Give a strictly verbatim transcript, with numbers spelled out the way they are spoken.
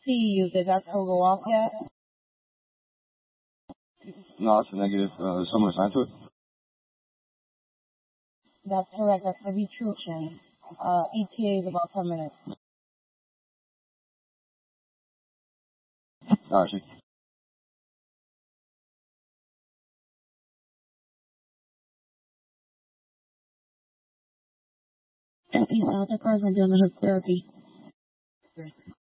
C U. Did that still go off yet? No, it's a negative. Uh, is someone assigned to it? That's correct. That's going to be True Chin. Uh, E T A is about ten minutes. All right, see. He's out the cars and doing the hook therapy.